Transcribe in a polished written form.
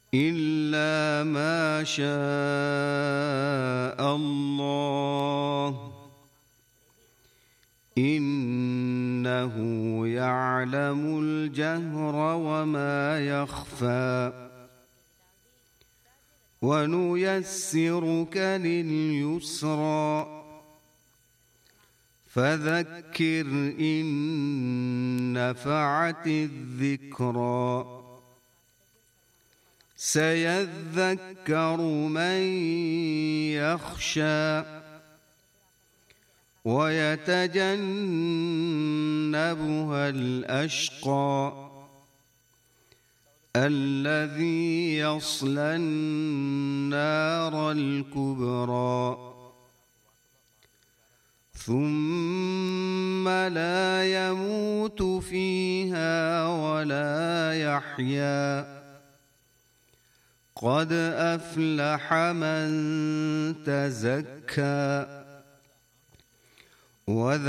إلا ما شاء الله إنه يعلم الجهر وما يخفى ونيسرك لليسرى فذكر إن نفعت الذكرى سيذكر من يخشى ويتجنبها الأشقى الذي يصلى النار الكبرى ثم لا يموت فيها ولا يحيا قد أفلح من تزكى